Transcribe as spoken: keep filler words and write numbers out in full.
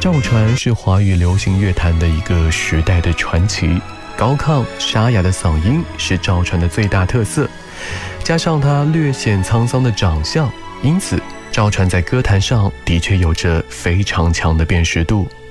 赵传是华语流行乐坛的一个时代的传奇，高亢沙哑的嗓音是赵传的最大特色，加上他略显沧桑的长相，因此赵传在歌坛上的确有着非常强的辨识度。